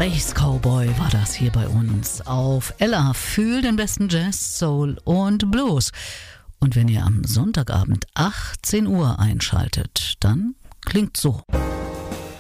Space Cowboy war das hier bei uns auf Ella. Fühl den besten Jazz, Soul und Blues. Und wenn ihr am Sonntagabend 18 Uhr einschaltet, dann klingt so.